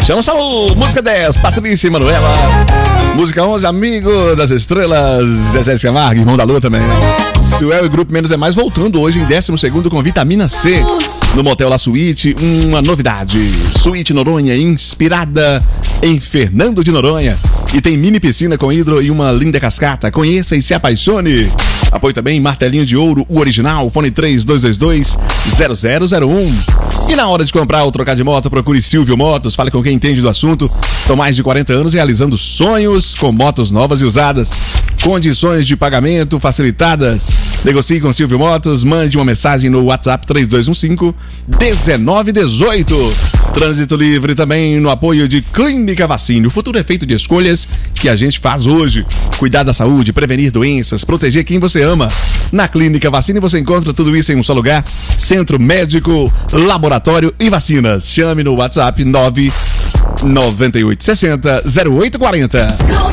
Chama Samu, música 10, Patrícia e Manuela. Música 11, Amigos das Estrelas, Zezé de Camargo, Irmão da Lua também. Suel e Grupo Menos é Mais voltando hoje em 12º com Vitamina C. No Motel La Suíte, uma novidade. Suíte Noronha, inspirada em Fernando de Noronha. E tem mini piscina com hidro e uma linda cascata. Conheça e se apaixone. Apoio também Martelinho de Ouro, o original, fone 3222-0001. E na hora de comprar ou trocar de moto, procure Silvio Motos, fale com quem entende do assunto. São mais de 40 anos realizando sonhos com motos novas e usadas. Condições de pagamento facilitadas. Negocie com Silvio Motos, mande uma mensagem no WhatsApp 3215-1918. Trânsito livre também no apoio de Clínica Vacine. O futuro é feito de escolhas que a gente faz hoje. Cuidar da saúde, prevenir doenças, proteger quem você ama. Na Clínica Vacine você encontra tudo isso em um só lugar. Centro médico, laboratório e vacinas. Chame no WhatsApp 99860-0840.